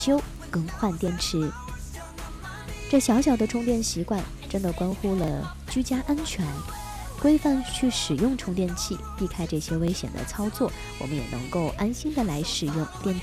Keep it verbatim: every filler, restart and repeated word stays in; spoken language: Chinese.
修更换电池。这小小的充电习惯真的关乎了居家安全，规范去使用充电器，避开这些危险的操作，我们也能够安心的来使用电